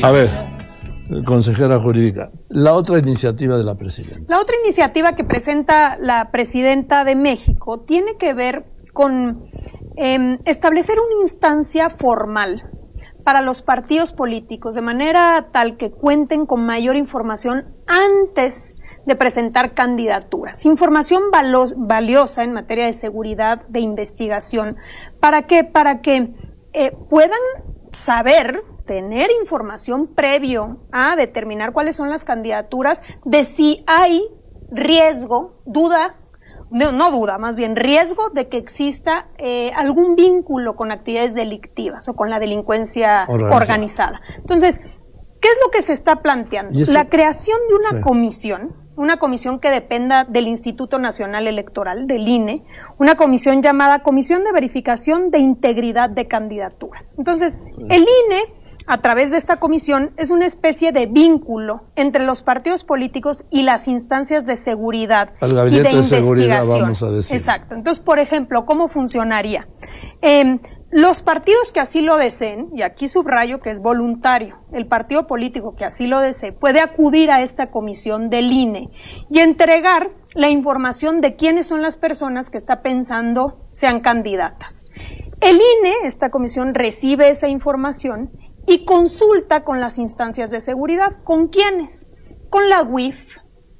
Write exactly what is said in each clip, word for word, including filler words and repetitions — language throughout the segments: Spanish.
A ver, consejera jurídica, la otra iniciativa de la presidenta. La otra iniciativa que presenta la presidenta de México tiene que ver con eh, establecer una instancia formal para los partidos políticos, de manera tal que cuenten con mayor información antes de presentar candidaturas. Información valo- valiosa en materia de seguridad, de investigación. ¿Para qué? Para que eh, puedan saber, tener información previo a determinar cuáles son las candidaturas, de si hay riesgo, duda, no, no duda, más bien riesgo de que exista eh, algún vínculo con actividades delictivas o con la delincuencia organizada. organizada. Entonces, ¿qué es lo que se está planteando? La creación de una sí. comisión, una comisión que dependa del Instituto Nacional Electoral, del I N E, una comisión llamada Comisión de Verificación de Integridad de Candidaturas. Entonces, el I N E, a través de esta comisión, es una especie de vínculo entre los partidos políticos y las instancias de seguridad Al gabinete y de, de investigación. Seguridad, vamos a decir. Exacto. Entonces, por ejemplo, ¿cómo funcionaría? Eh, los partidos que así lo deseen, y aquí subrayo que es voluntario, el partido político que así lo desee, puede acudir a esta comisión del I N E y entregar la información de quiénes son las personas que está pensando sean candidatas. El I N E, esta comisión, recibe esa información y consulta con las instancias de seguridad. ¿Con quiénes? Con la U I F,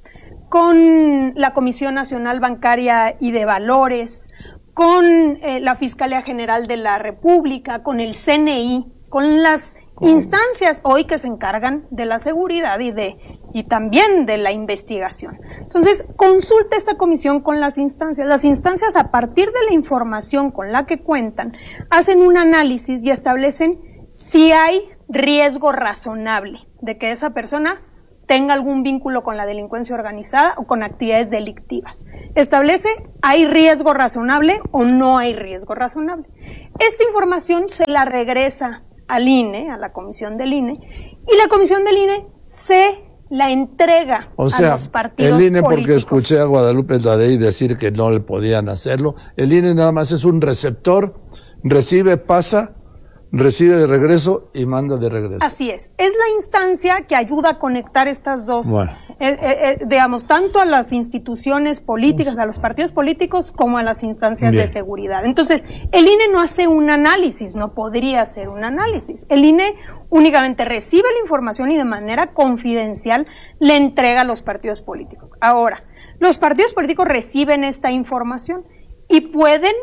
con la Comisión Nacional Bancaria y de Valores, con eh, la Fiscalía General de la República, con el C N I, con las instancias hoy que se encargan de la seguridad y de y también de la investigación. Entonces, consulta esta comisión con las instancias. Las instancias, a partir de la información con la que cuentan, hacen un análisis y establecen si hay riesgo razonable de que esa persona tenga algún vínculo con la delincuencia organizada o con actividades delictivas. Establece, ¿hay riesgo razonable o no hay riesgo razonable? Esta información se la regresa al I N E, a la comisión del I N E, y la comisión del I N E se la entrega o sea, a los partidos el I N E políticos. Porque escuché a Guadalupe Tadei decir que no le podían hacerlo. El I N E nada más es un receptor, recibe, pasa, recibe de regreso y manda de regreso. Así es. Es la instancia que ayuda a conectar estas dos, bueno. eh, eh, eh, digamos, tanto a las instituciones políticas, a los partidos políticos, como a las instancias Bien. de seguridad. Entonces, el I N E no hace un análisis, no podría hacer un análisis. El I N E únicamente recibe la información y de manera confidencial le entrega a los partidos políticos. Ahora, los partidos políticos reciben esta información y pueden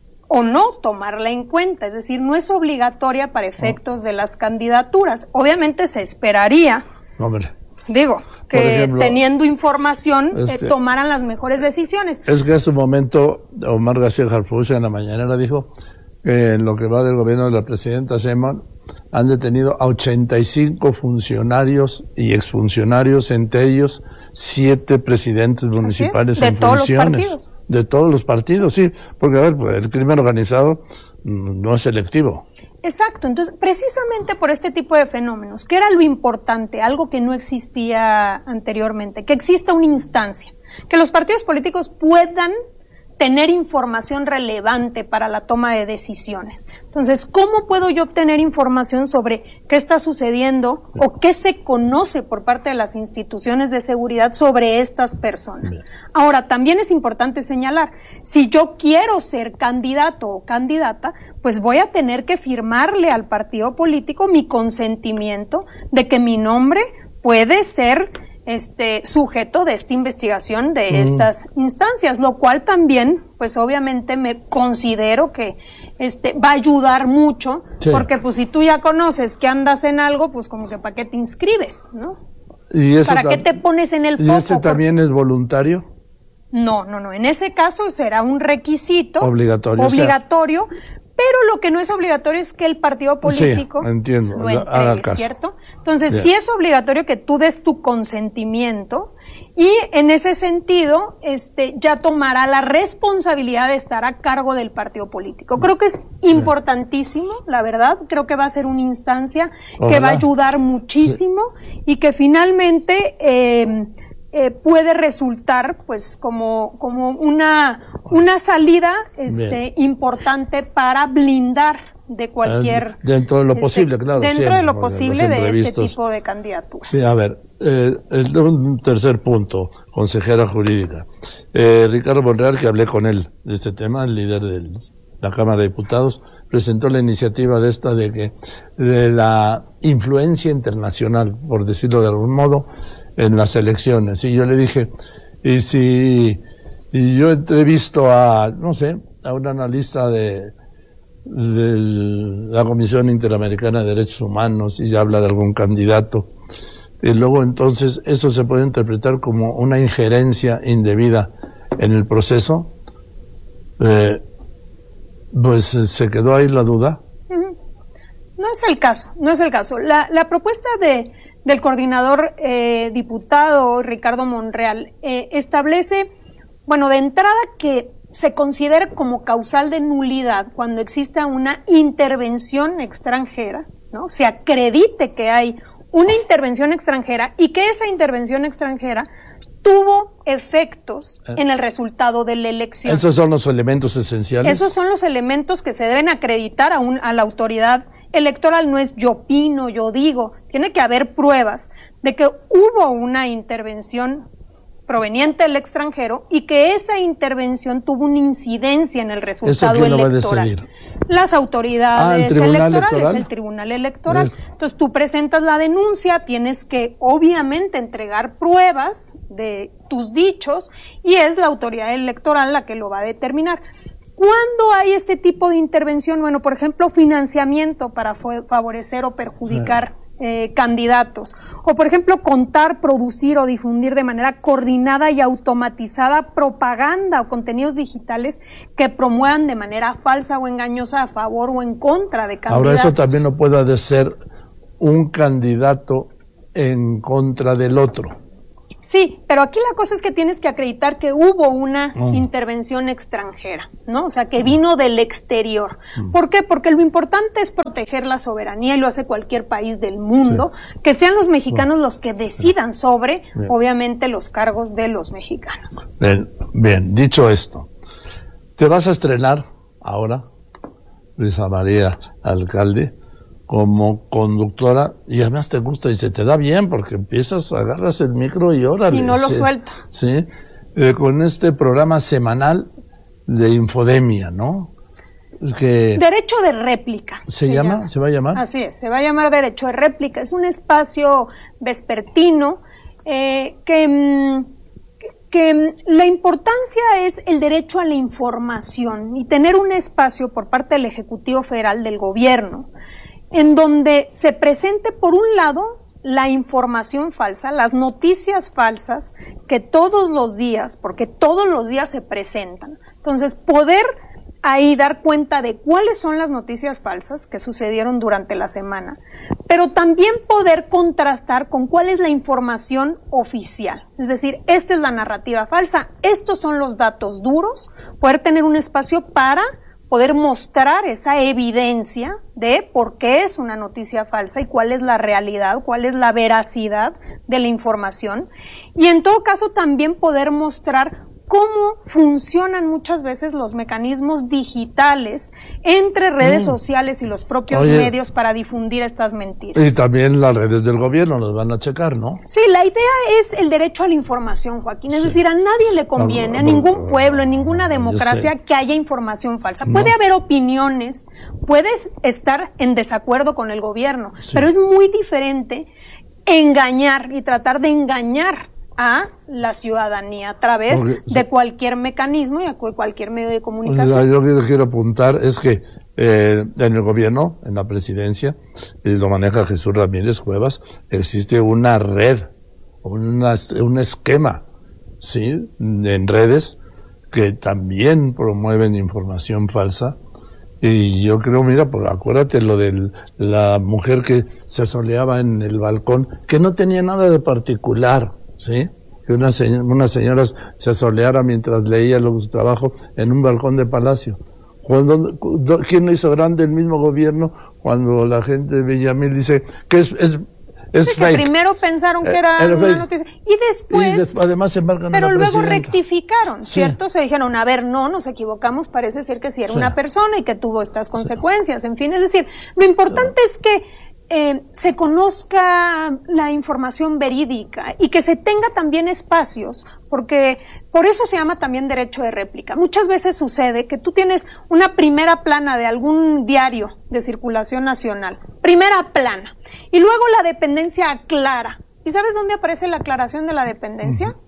o no tomarla en cuenta, es decir, no es obligatoria para efectos de las candidaturas. Obviamente se esperaría, Hombre. digo, que ejemplo, teniendo información es eh, que, tomaran las mejores decisiones. Es que en su momento Omar García Harfuch en la mañanera dijo que en lo que va del gobierno de la presidenta Sheinbaum han detenido a ochenta y cinco funcionarios y exfuncionarios, entre ellos siete presidentes municipales de en todos funciones. los partidos. De todos los partidos, sí, porque a ver, pues, el crimen organizado no es selectivo. Exacto, entonces precisamente por este tipo de fenómenos, ¿qué era lo importante? Algo que no existía anteriormente, que exista una instancia, que los partidos políticos puedan tener información relevante para la toma de decisiones. Entonces, ¿cómo puedo yo obtener información sobre qué está sucediendo o qué se conoce por parte de las instituciones de seguridad sobre estas personas? Ahora, también es importante señalar, si yo quiero ser candidato o candidata, pues voy a tener que firmarle al partido político mi consentimiento de que mi nombre puede ser este sujeto de esta investigación de mm. estas instancias, lo cual también, pues obviamente me considero que este va a ayudar mucho, sí. porque pues si tú ya conoces que andas en algo, pues como que para qué te inscribes, ¿no? ¿Y eso ¿Para qué te pones en el foco? ¿Y ese también es voluntario? No, no, no, en ese caso será un requisito obligatorio, obligatorio, o sea, pero lo que no es obligatorio es que el partido político sí, entiendo, lo entregue, ¿cierto? Entonces, yeah. sí es obligatorio que tú des tu consentimiento y en ese sentido, este, ya tomará la responsabilidad de estar a cargo del partido político. Creo que es importantísimo, la verdad, creo que va a ser una instancia Ojalá. que va a ayudar muchísimo sí. y que finalmente eh, eh, puede resultar, pues, como, como una, una salida, este, Bien. importante para blindar de cualquier... Dentro de lo posible, este, claro. Dentro siempre, de lo posible de este tipo de candidaturas. Sí, a ver, eh, el, un tercer punto, consejera jurídica. Eh, Ricardo Monreal, que hablé con él de este tema, el líder de la Cámara de Diputados, presentó la iniciativa de esta de que de la influencia internacional, por decirlo de algún modo, en las elecciones. Y yo le dije, y si y yo entrevisto a, no sé, a un analista de, de la Comisión Interamericana de Derechos Humanos y habla de algún candidato, y luego entonces eso se puede interpretar como una injerencia indebida en el proceso, eh, pues se quedó ahí la duda. No es el caso, no es el caso. La, la propuesta de, del coordinador eh, diputado Ricardo Monreal eh, establece, bueno, de entrada que se considera como causal de nulidad cuando exista una intervención extranjera, ¿no? Se acredite que hay una intervención extranjera y que esa intervención extranjera tuvo efectos en el resultado de la elección. Esos son los elementos esenciales. Esos son los elementos que se deben acreditar a, un, a la autoridad electoral. No es yo opino, yo digo. Tiene que haber pruebas de que hubo una intervención proveniente del extranjero y que esa intervención tuvo una incidencia en el resultado ¿Eso quién electoral. lo va a decidir? Las autoridades ah, ¿el tribunal electorales, electoral? el tribunal electoral. Sí. Entonces tú presentas la denuncia, tienes que obviamente entregar pruebas de tus dichos y es la autoridad electoral la que lo va a determinar. ¿Cuándo hay este tipo de intervención? Bueno, por ejemplo, financiamiento para favorecer o perjudicar eh, candidatos. O, por ejemplo, contar, producir o difundir de manera coordinada y automatizada propaganda o contenidos digitales que promuevan de manera falsa o engañosa a favor o en contra de candidatos. Ahora, eso también no puede ser un candidato en contra del otro. Sí, pero aquí la cosa es que tienes que acreditar que hubo una mm. intervención extranjera, ¿no? O sea, que vino del exterior. Mm. ¿Por qué? Porque lo importante es proteger la soberanía y lo hace cualquier país del mundo, sí. que sean los mexicanos bueno. los que decidan sobre, bien. obviamente, los cargos de los mexicanos. Bien, bien, dicho esto, te vas a estrenar ahora, Luisa María Alcalde, como conductora, y además te gusta y se te da bien porque empiezas, agarras el micro y órale. Y no lo sí, suelto. Sí, eh, con este programa semanal de Infodemia, ¿no? Que Derecho de réplica. ¿Se, se llama? llama? ¿Se va a llamar? Así es, se va a llamar Derecho de réplica. Es un espacio vespertino eh, que... Mmm, que la importancia es el derecho a la información y tener un espacio por parte del Ejecutivo Federal del Gobierno en donde se presente por un lado la información falsa, las noticias falsas que todos los días, porque todos los días se presentan. Entonces, poder ahí dar cuenta de cuáles son las noticias falsas que sucedieron durante la semana, pero también poder contrastar con cuál es la información oficial. Es decir, esta es la narrativa falsa, estos son los datos duros, poder tener un espacio para poder mostrar esa evidencia de por qué es una noticia falsa y cuál es la realidad, cuál es la veracidad de la información. Y en todo caso también poder mostrar cómo funcionan muchas veces los mecanismos digitales entre redes mm. sociales y los propios Oye, medios para difundir estas mentiras. Y también las redes del gobierno los van a checar, ¿no? Sí, la idea es el derecho a la información, Joaquín. Es sí. decir, a nadie le conviene, a ningún pueblo, en ninguna democracia que haya información falsa. No. Puede haber opiniones, puedes estar en desacuerdo con el gobierno, sí. pero es muy diferente engañar y tratar de engañar a la ciudadanía a través Porque, de cualquier mecanismo y a cualquier medio de comunicación. Yo lo que quiero apuntar es que eh, en el gobierno, en la presidencia, y lo maneja Jesús Ramírez Cuevas, existe una red, una, un esquema, ¿sí? En redes que también promueven información falsa. Y yo creo, mira, pues acuérdate lo de la mujer que se asoleaba en el balcón, que no tenía nada de particular, ¿sí? Que una señora, unas señoras se asoleara mientras leía su trabajo en un balcón de Palacio. Cuando, ¿quién lo hizo grande? El mismo gobierno, cuando la gente de Villamil dice que es, es Es sí, fake. Que primero pensaron que era, era una fake. noticia. Y después... Y después, además se embarcan Pero a la luego presidenta. rectificaron, Sí. ¿cierto? Se dijeron, a ver, no, nos equivocamos, parece ser que sí era Sí. una persona y que tuvo estas consecuencias. En fin, es decir, lo importante es que eh, se conozca la información verídica y que se tenga también espacios, porque por eso se llama también derecho de réplica. Muchas veces sucede que tú tienes una primera plana de algún diario de circulación nacional, primera plana, y luego la dependencia aclara. ¿Y sabes dónde aparece la aclaración de la dependencia? Uh-huh.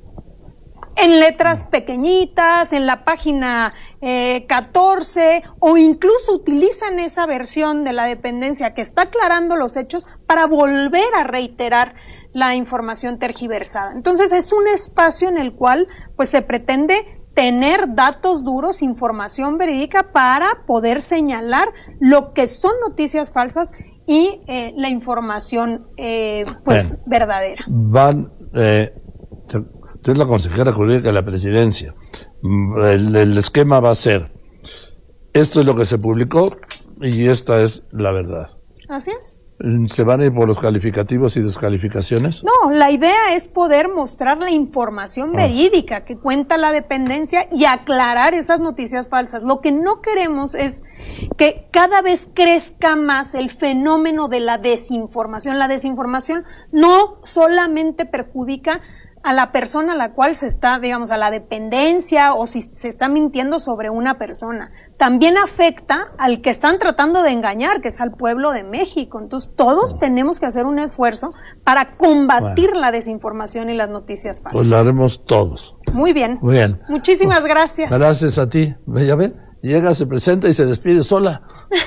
En letras pequeñitas, en la página eh, catorce, o incluso utilizan esa versión de la dependencia que está aclarando los hechos para volver a reiterar la información tergiversada. Entonces es un espacio en el cual pues se pretende tener datos duros, información verídica para poder señalar lo que son noticias falsas y eh, la información eh, pues Bien. verdadera. Van... Eh, Tú eres la consejera jurídica de la presidencia. El, el esquema va a ser, esto es lo que se publicó y esta es la verdad. Así es. ¿Se van a ir por los calificativos y descalificaciones? No, la idea es poder mostrar la información ah. verídica que cuenta la dependencia y aclarar esas noticias falsas. Lo que no queremos es que cada vez crezca más el fenómeno de la desinformación. La desinformación no solamente perjudica a la persona a la cual se está, digamos, a la dependencia o si se está mintiendo sobre una persona. También afecta al que están tratando de engañar, que es al pueblo de México. Entonces, todos tenemos que hacer un esfuerzo para combatir bueno. la desinformación y las noticias falsas. Pues lo haremos todos. Muy bien. Muy bien. Muchísimas pues, gracias. Gracias a ti. ¿Ya ve? Llega, se presenta y se despide sola.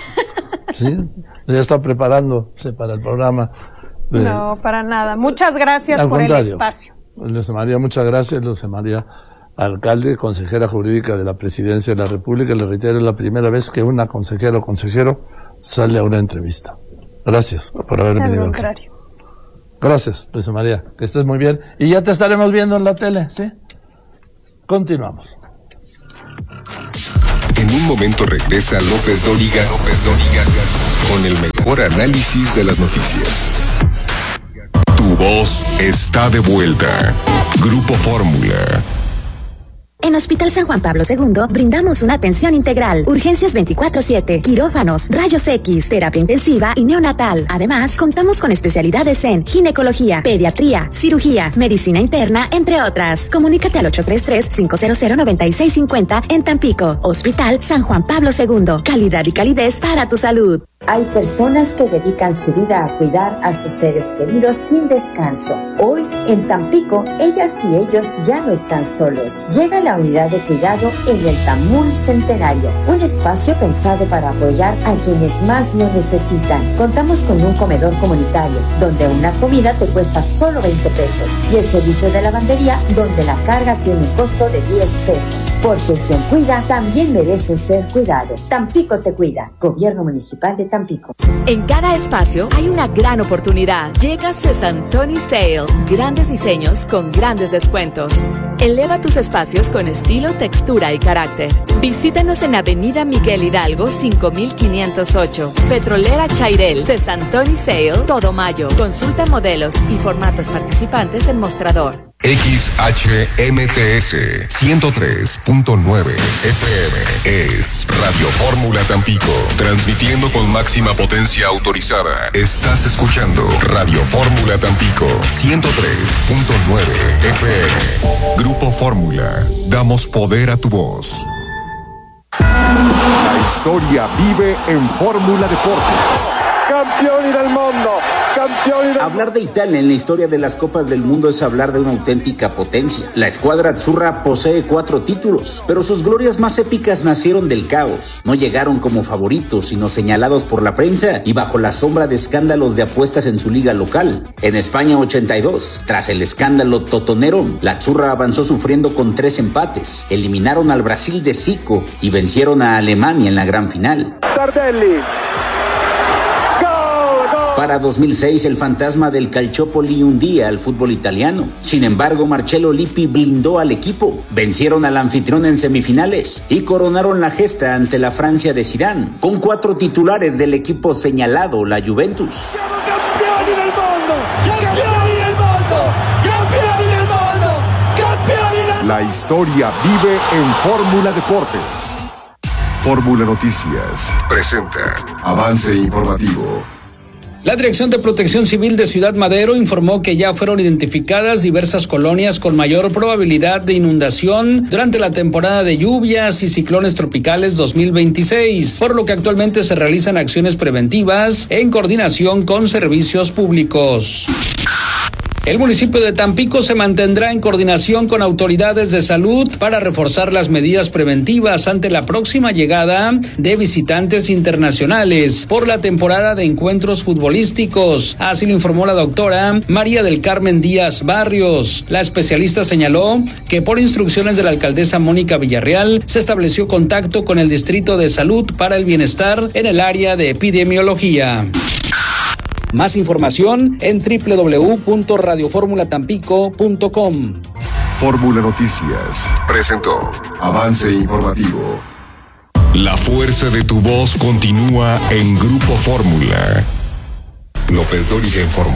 Sí, ya está preparándose para el programa. No, para nada. Muchas gracias por el espacio. Luce María, muchas gracias. Luce María, alcalde, consejera jurídica de la Presidencia de la República. Le reitero, es la primera vez que una consejera o consejero sale a una entrevista. Gracias por haber venido. Al contrario. Gracias, Luce María. Que estés muy bien. Y ya te estaremos viendo en la tele, ¿sí? Continuamos. En un momento regresa López Dóriga, López Dóriga, con el mejor análisis de las noticias. Tu voz está de vuelta. Grupo Fórmula. En Hospital San Juan Pablo segundo brindamos una atención integral, urgencias veinticuatro siete, quirófanos, rayos X, terapia intensiva y neonatal. Además, contamos con especialidades en ginecología, pediatría, cirugía, medicina interna, entre otras. Comunícate al ocho tres tres, cinco cero cero, nueve seis cinco cero en Tampico. Hospital San Juan Pablo segundo. Calidad y calidez para tu salud. Hay personas que dedican su vida a cuidar a sus seres queridos sin descanso. Hoy, en Tampico, ellas y ellos ya no están solos. Llega la unidad de cuidado en el Tamul Centenario, un espacio pensado para apoyar a quienes más lo necesitan. Contamos con un comedor comunitario, donde una comida te cuesta solo veinte pesos, y el servicio de lavandería, donde la carga tiene un costo de diez pesos. Porque quien cuida también merece ser cuidado. Tampico te cuida. Gobierno Municipal de Tampico. En cada espacio hay una gran oportunidad. Llega Cesantoni Sale. Grandes diseños con grandes descuentos. Eleva tus espacios con estilo, textura y carácter. Visítanos en Avenida Miguel Hidalgo cinco mil quinientos ocho. Petrolera Chairel. Cesantoni Sale. Todo mayo. Consulta modelos y formatos participantes en mostrador. X H M T S ciento tres punto nueve F M es Radio Fórmula Tampico, transmitiendo con máxima potencia autorizada. Estás escuchando Radio Fórmula Tampico ciento tres punto nueve F M. Grupo Fórmula, damos poder a tu voz. La historia vive en Fórmula Deportes. Campioni del mundo, campioni del... Hablar de Italia en la historia de las Copas del Mundo es hablar de una auténtica potencia. La escuadra azzurra posee cuatro títulos, pero sus glorias más épicas nacieron del caos. No llegaron como favoritos, sino señalados por la prensa y bajo la sombra de escándalos de apuestas en su liga local. En España ochenta y dos, tras el escándalo totonero, la azzurra avanzó sufriendo con tres empates. Eliminaron al Brasil de Zico y vencieron a Alemania en la gran final. Tardelli. Para dos mil seis, el fantasma del Calciopoli hundía al fútbol italiano. Sin embargo, Marcello Lippi blindó al equipo. Vencieron al anfitrión en semifinales y coronaron la gesta ante la Francia de Zidane, con cuatro titulares del equipo señalado, la Juventus. Siamo campioni del mondo! Campioni del mondo! Campioni del mondo! Campioni del mondo! La historia vive en Fórmula Deportes. Fórmula Noticias presenta Avance Informativo. La Dirección de Protección Civil de Ciudad Madero informó que ya fueron identificadas diversas colonias con mayor probabilidad de inundación durante la temporada de lluvias y ciclones tropicales dos mil veintiséis, por lo que actualmente se realizan acciones preventivas en coordinación con servicios públicos. El municipio de Tampico se mantendrá en coordinación con autoridades de salud para reforzar las medidas preventivas ante la próxima llegada de visitantes internacionales por la temporada de encuentros futbolísticos. Así lo informó la doctora María del Carmen Díaz Barrios. La especialista señaló que por instrucciones de la alcaldesa Mónica Villarreal se estableció contacto con el Distrito de Salud para el Bienestar en el área de epidemiología. Más información en doble u doble u doble u punto radio fórmula tampico punto com. Fórmula Noticias presentó Avance Informativo. La fuerza de tu voz continúa en Grupo Fórmula. López Dóriga informó.